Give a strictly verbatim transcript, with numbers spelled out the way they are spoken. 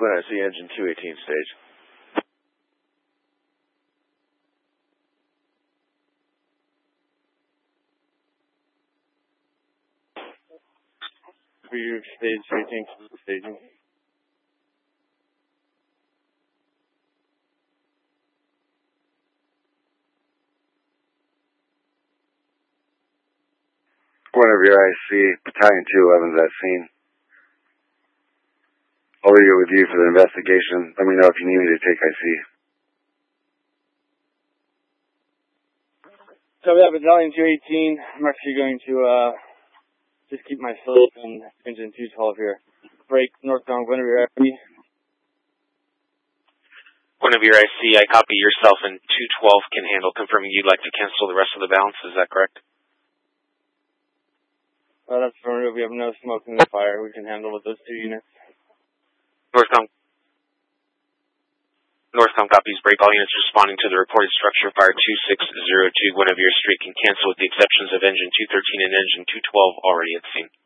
Glen, I see engine two eighteen stage. For your stage eighteen staging. Whenever your I C, Battalion two eleven's at scene. I'll leave it with you for the investigation. Let me know if you need me to take I C. So that Battalion two eighteen, I'm actually going to uh, just keep myself in engine two twelve here. Break northbound Glen of your I C. One of your I C, I copy yourself and two twelve can handle, confirming you'd like to cancel the rest of the balance, is that correct? Uh, that's affirmative. We have no smoke in the fire. We can handle with those two units. Northcom. Northcom copies. Break. All units responding to the reported structure fire two six zero two. One of your street can cancel with the exceptions of engine two thirteen and engine two twelve already at scene.